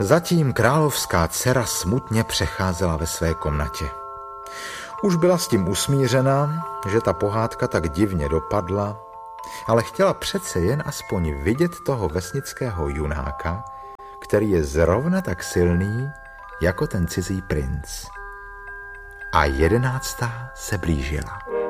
Zatím královská dcera smutně přecházela ve své komnatě. Už byla s tím usmířena, že ta pohádka tak divně dopadla, ale chtěla přece jen aspoň vidět toho vesnického junáka, který je zrovna tak silný jako ten cizí princ. A 11. se blížila.